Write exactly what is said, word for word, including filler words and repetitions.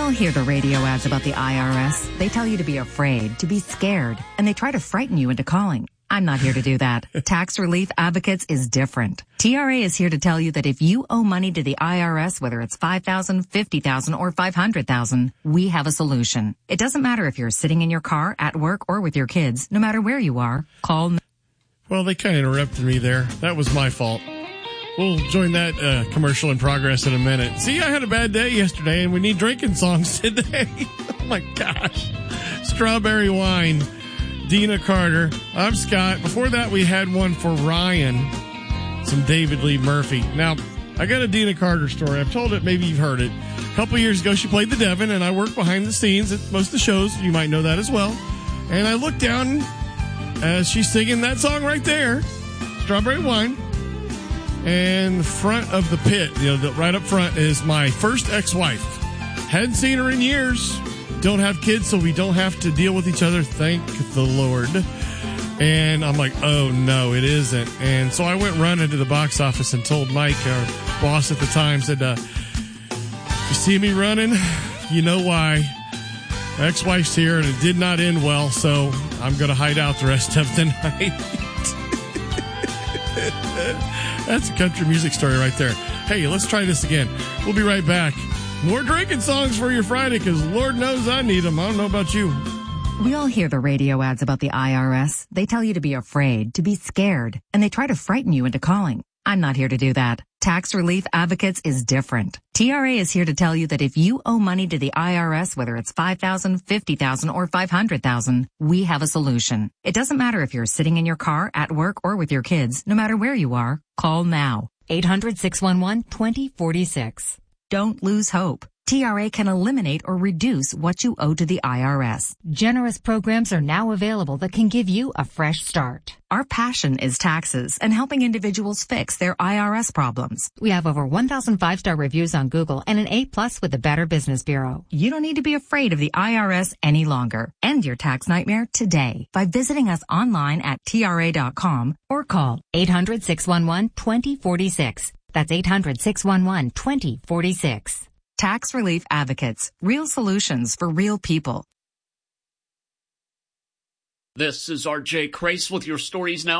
all hear the radio ads about the I R S. They tell you to be afraid, to be scared, and they try to frighten you into calling. I'm not here to do that. Tax Relief Advocates is different. T R A is here to tell you that if you owe money to the I R S, whether it's five thousand dollars, fifty thousand dollars, or five hundred thousand dollars, we have a solution. It doesn't matter if you're sitting in your car, at work, or with your kids. No matter where you are, call. Well, they kind of interrupted me there. That was my fault. We'll join that uh, commercial in progress in a minute. See, I had a bad day yesterday, and we need drinking songs today. Oh, my gosh. Strawberry Wine, Dina Carter. I'm Scott. Before that, we had one for Ryan, some David Lee Murphy. Now, I got a Dina Carter story. I've told it. Maybe you've heard it. A couple years ago, she played the Devon, and I worked behind the scenes at most of the shows. You might know that as well. And I looked down as she's singing that song right there, Strawberry Wine. And the front of the pit, you know, the, right up front is my first ex-wife. Hadn't seen her in years. Don't have kids, so we don't have to deal with each other. Thank the Lord. And I'm like, oh, no, it isn't. And so I went running to the box office and told Mike, our boss at the time, said, uh, you see me running? You know why. My ex-wife's here, and it did not end well, so I'm going to hide out the rest of the night. That's a country music story right there. Hey, let's try this again. We'll be right back. More drinking songs for your Friday, because Lord knows I need them. I don't know about you. We all hear the radio ads about the I R S. They tell you to be afraid, to be scared, and they try to frighten you into calling. I'm not here to do that. Tax Relief Advocates is different. T R A is here to tell you that if you owe money to the I R S, whether it's five thousand dollars, fifty thousand dollars, or five hundred thousand dollars, we have a solution. It doesn't matter if you're sitting in your car, at work, or with your kids. No matter where you are, call now. eight hundred, six one one, two zero four six. Don't lose hope. T R A can eliminate or reduce what you owe to the I R S. Generous programs are now available that can give you a fresh start. Our passion is taxes and helping individuals fix their I R S problems. We have over one thousand five-star reviews on Google and an A plus with the Better Business Bureau. You don't need to be afraid of the I R S any longer. End your tax nightmare today by visiting us online at T R A dot com or call eight hundred, six one one, two zero four six. That's eight hundred, six one one, two zero four six. Tax Relief Advocates. Real solutions for real people. This is R J Crace with your Stories Now